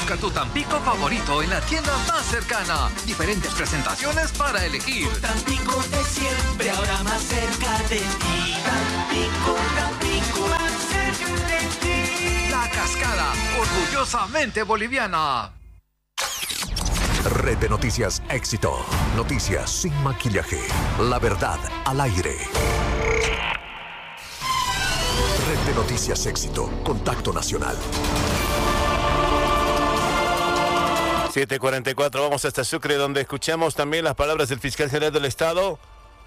Busca tu Tampico favorito en la tienda más cercana. Diferentes presentaciones para elegir. Tampico de siempre, ahora más cerca de ti. Tampico, Tampico, más cerca de ti. La Cascada, orgullosamente boliviana. Red de Noticias Éxito. Noticias sin maquillaje. La verdad al aire. Red de Noticias Éxito. Contacto Nacional. 7:44, vamos hasta Sucre, donde escuchamos también las palabras del fiscal general del Estado.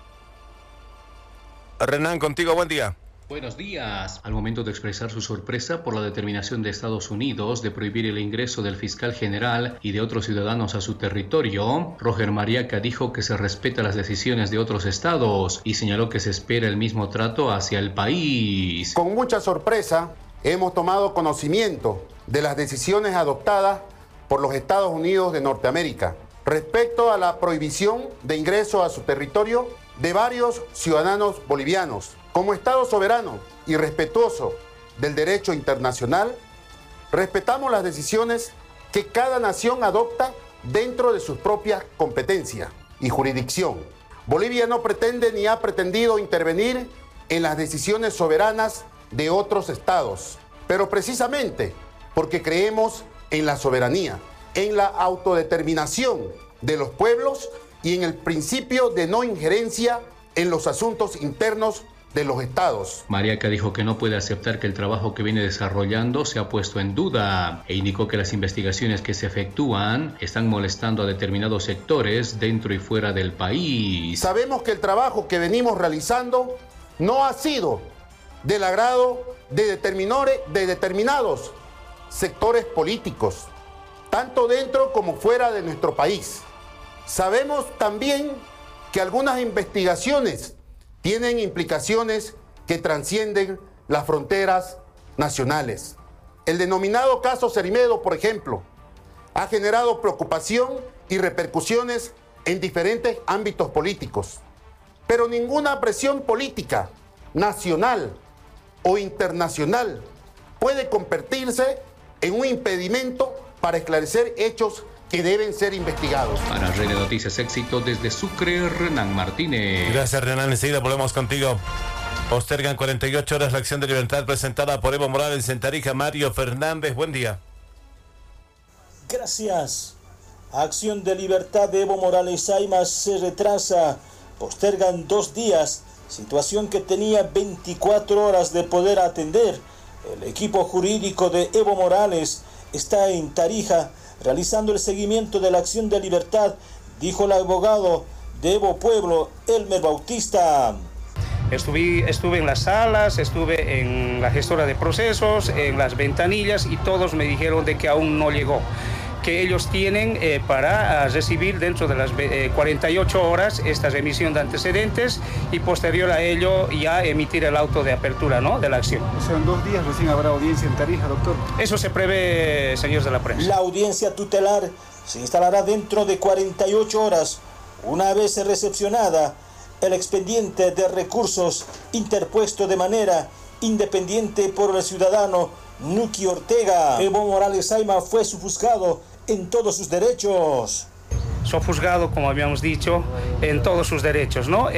Renan, contigo, buen día. Buenos días. Al momento de expresar su sorpresa por la determinación de Estados Unidos de prohibir el ingreso del fiscal general y de otros ciudadanos a su territorio, Roger Mariaca dijo que se respeta las decisiones de otros estados y señaló que se espera el mismo trato hacia el país. Con mucha sorpresa, hemos tomado conocimiento de las decisiones adoptadas por los Estados Unidos de Norteamérica respecto a la prohibición de ingreso a su territorio de varios ciudadanos bolivianos. Como Estado soberano y respetuoso del derecho internacional, respetamos las decisiones que cada nación adopta dentro de sus propias competencias y jurisdicción. Bolivia no pretende ni ha pretendido intervenir en las decisiones soberanas de otros estados, pero precisamente porque creemos en la soberanía, en la autodeterminación de los pueblos y en el principio de no injerencia en los asuntos internos de los estados. Mariaca dijo que no puede aceptar que el trabajo que viene desarrollando se ha puesto en duda e indicó que las investigaciones que se efectúan están molestando a determinados sectores dentro y fuera del país. Sabemos que el trabajo que venimos realizando no ha sido del agrado de determinados sectores políticos, tanto dentro como fuera de nuestro país. Sabemos también que algunas investigaciones tienen implicaciones que trascienden las fronteras nacionales. El denominado caso Cerimedo, por ejemplo, ha generado preocupación y repercusiones en diferentes ámbitos políticos. Pero ninguna presión política, nacional o internacional, puede convertirse en un impedimento para esclarecer hechos que deben ser investigados. Para Red de Noticias Éxito desde Sucre, Renan Martínez. Gracias, Renan. Enseguida volvemos contigo. Postergan 48 horas la acción de libertad presentada por Evo Morales en Tarija. Mario Fernández, buen día. Gracias. Acción de libertad de Evo Morales Ayma se retrasa. Postergan 2 días. Situación que tenía 24 horas de poder atender. El equipo jurídico de Evo Morales está en Tarija realizando el seguimiento de la acción de libertad, dijo el abogado de Evo Pueblo, Elmer Bautista. Estuve en las salas, estuve en la gestora de procesos, en las ventanillas y todos me dijeron de que aún no llegó, que ellos tienen para recibir dentro de las 48 horas esta remisión de antecedentes y posterior a ello ya emitir el auto de apertura, ¿no?, de la acción. O sea, en 2 días recién habrá audiencia en Tarija, doctor. Eso se prevé, señores de la prensa. La audiencia tutelar se instalará dentro de 48 horas, una vez recepcionada el expediente de recursos interpuesto de manera independiente por el ciudadano Nuki Ortega. Evo Morales Ayma fue sufuscado en todos sus derechos. Sofusgado, como habíamos dicho, en todos sus derechos, ¿no?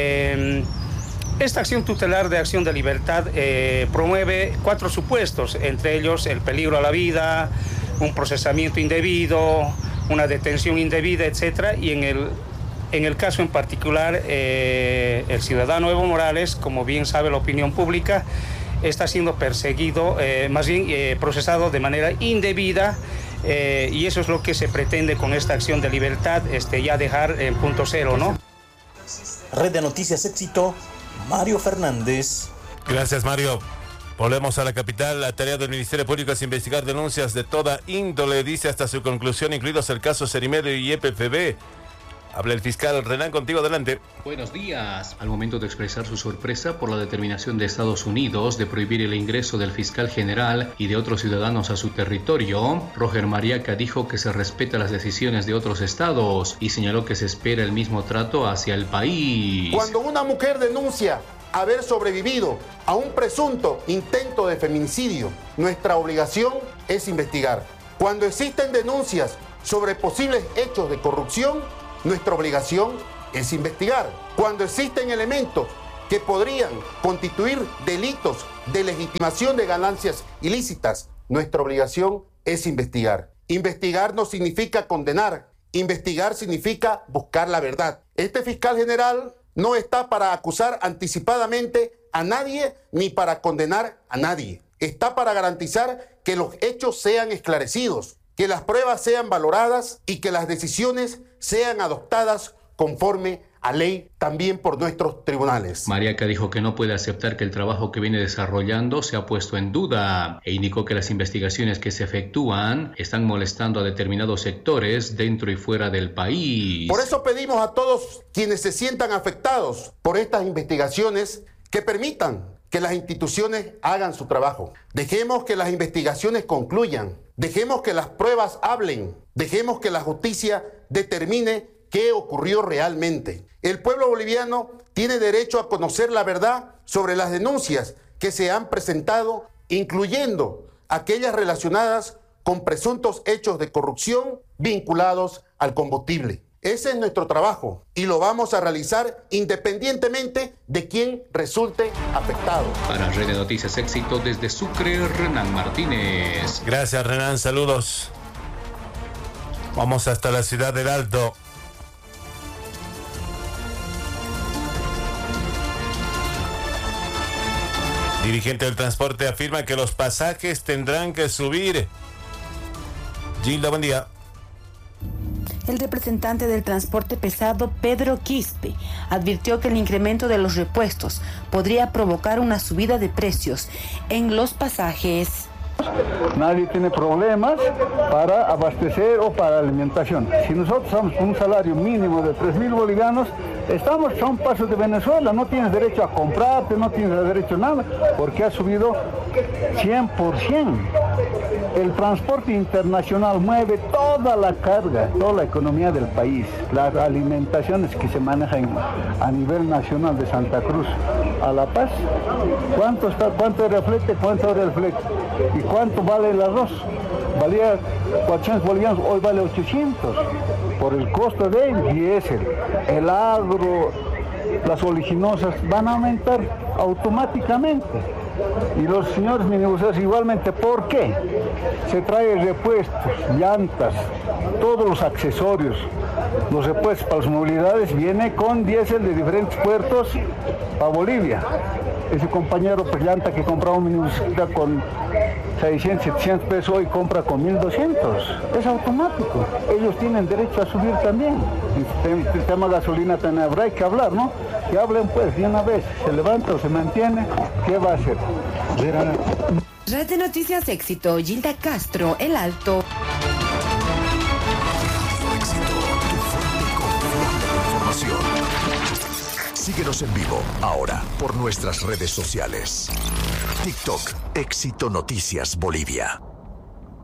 Esta acción tutelar de acción de libertad promueve 4 supuestos, entre ellos el peligro a la vida, un procesamiento indebido, una detención indebida, etc. Y en el caso en particular, el ciudadano Evo Morales, como bien sabe la opinión pública, está siendo perseguido, más bien procesado de manera indebida, y eso es lo que se pretende con esta acción de libertad, ya dejar en punto cero, ¿no? Red de Noticias Éxito, Mario Fernández. Gracias, Mario. Volvemos a la capital. La tarea del Ministerio Público es investigar denuncias de toda índole, dice hasta su conclusión, incluidos el caso Cerimedo y EPFB. Habla el fiscal. Renan, contigo, adelante. Buenos días. Al momento de expresar su sorpresa por la determinación de Estados Unidos de prohibir el ingreso del fiscal general y de otros ciudadanos a su territorio, Roger Mariaca dijo que se respeta las decisiones de otros estados y señaló que se espera el mismo trato hacia el país. Cuando una mujer denuncia haber sobrevivido a un presunto intento de feminicidio, nuestra obligación es investigar. Cuando existen denuncias sobre posibles hechos de corrupción, nuestra obligación es investigar. Cuando existen elementos que podrían constituir delitos de legitimación de ganancias ilícitas, nuestra obligación es investigar. Investigar no significa condenar, investigar significa buscar la verdad. Este fiscal general no está para acusar anticipadamente a nadie ni para condenar a nadie. Está para garantizar que los hechos sean esclarecidos, que las pruebas sean valoradas y que las decisiones sean adoptadas conforme a ley también por nuestros tribunales. Mariaca dijo que no puede aceptar que el trabajo que viene desarrollando se ha puesto en duda e indicó que las investigaciones que se efectúan están molestando a determinados sectores dentro y fuera del país. Por eso pedimos a todos quienes se sientan afectados por estas investigaciones que permitan que las instituciones hagan su trabajo. Dejemos que las investigaciones concluyan, dejemos que las pruebas hablen, dejemos que la justicia determine qué ocurrió realmente. El pueblo boliviano tiene derecho a conocer la verdad sobre las denuncias que se han presentado, incluyendo aquellas relacionadas con presuntos hechos de corrupción vinculados al combustible. Ese es nuestro trabajo y lo vamos a realizar independientemente de quién resulte afectado. Para Red de Noticias Éxito desde Sucre, Renan Martínez. Gracias, Renan. Saludos. Vamos hasta la ciudad del Alto. Dirigente del transporte afirma que los pasajes tendrán que subir. Gilda, buen día. El representante del transporte pesado, Pedro Quispe, advirtió que el incremento de los repuestos podría provocar una subida de precios en los pasajes. Nadie tiene problemas para abastecer o para alimentación. Si nosotros estamos con un salario mínimo de 3.000 bolivianos, estamos a un paso de Venezuela. No tienes derecho a comprarte, no tienes derecho a nada, porque ha subido 100%. El transporte internacional mueve toda la carga, toda la economía del país. Las alimentaciones que se manejan a nivel nacional de Santa Cruz a La Paz, ¿cuánto era el flete? ¿Cuánto era el flete? ¿Y cuánto vale el arroz? Valía 400 bolivianos, hoy vale 800, por el costo del diésel. El agro, las oleaginosas van a aumentar automáticamente. Y los señores minibuseros igualmente. ¿Por qué? Se trae repuestos, llantas, todos los accesorios. Los repuestos para las movilidades viene con diésel de diferentes puertos a Bolivia. Ese compañero, pues llanta que compraba un minibusita con 600, 700 pesos, hoy compra con 1.200. Es automático. Ellos tienen derecho a subir también. El tema gasolina también habrá que hablar, ¿no? Que hablen pues de una vez. Se levanta o se mantiene. ¿Qué va a hacer? Red de Noticias Éxito, Gilda Castro, El Alto. Síguenos en vivo ahora por nuestras redes sociales. TikTok, Éxito Noticias Bolivia.